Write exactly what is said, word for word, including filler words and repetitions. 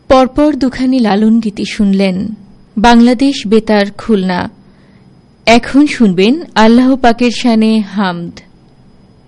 পরপর দুখানি লালন গীতি শুনলেন। বাংলাদেশ বেতার খুলনা। এখন শুনবেন আল্লাহ পাকের শানে হামদ।